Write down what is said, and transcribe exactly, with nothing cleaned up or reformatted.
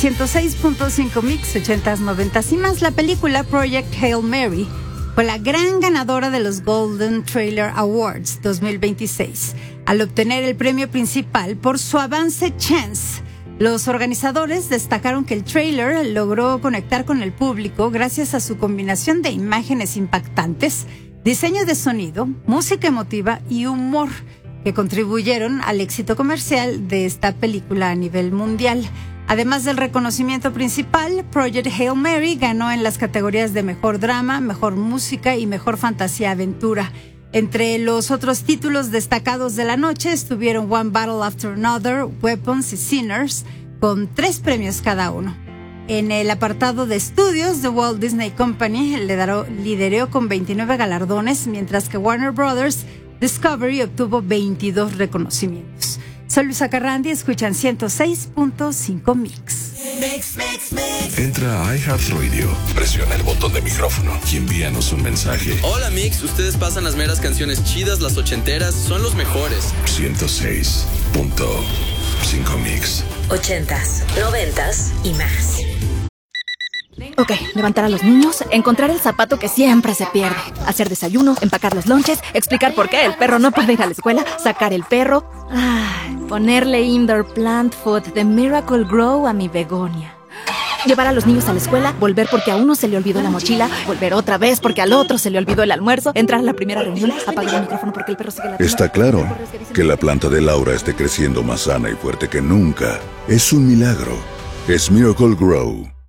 ciento seis punto cinco Mix, ochentas, noventas y más. La película Project Hail Mary fue la gran ganadora de los Golden Trailer Awards dos mil veintiséis, al obtener el premio principal por su avance Chance. Los organizadores destacaron que el trailer logró conectar con el público gracias a su combinación de imágenes impactantes, diseño de sonido, música emotiva y humor, que contribuyeron al éxito comercial de esta película a nivel mundial. Además del reconocimiento principal, Project Hail Mary ganó en las categorías de Mejor Drama, Mejor Música y Mejor Fantasía Aventura. Entre los otros títulos destacados de la noche estuvieron One Battle After Another, Weapons y Sinners, con tres premios cada uno. En el apartado de estudios, The Walt Disney Company lideró con veintinueve galardones, mientras que Warner Brothers Discovery obtuvo veintidós reconocimientos. Soy Luisa Carrandi, escuchan ciento seis punto cinco Mix. Mix, Mix, Mix. Entra a iHeartRadio, presiona el botón de micrófono y envíanos un mensaje. Hola Mix, ustedes pasan las meras canciones chidas, las ochenteras, son los mejores. ciento seis punto cinco Mix. Ochentas, noventas y más. Ok, levantar a los niños, encontrar el zapato que siempre se pierde, hacer desayuno, empacar los lonches, explicar por qué el perro no puede ir a la escuela, sacar el perro, ay, ponerle indoor plant food de Miracle Grow a mi begonia. Llevar a los niños a la escuela, volver porque a uno se le olvidó la mochila, volver otra vez porque al otro se le olvidó el almuerzo, entrar a la primera reunión, apagar el micrófono porque el perro sigue la tienda. Está claro que la planta de Laura esté creciendo más sana y fuerte que nunca. Es un milagro. Es Miracle Grow.